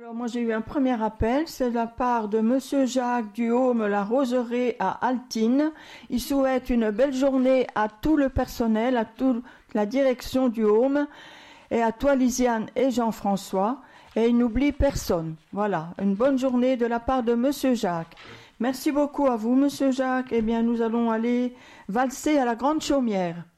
Alors moi j'ai eu un premier appel, c'est de la part de Monsieur Jacques du Haume La Roseraie à Altine. Il souhaite une belle journée à tout le personnel, à toute la direction du Haume et à toi Lisiane et Jean-François. Et il n'oublie personne. Voilà, une bonne journée de la part de Monsieur Jacques. Merci beaucoup à vous Monsieur Jacques. Eh bien nous allons aller valser à la Grande Chaumière.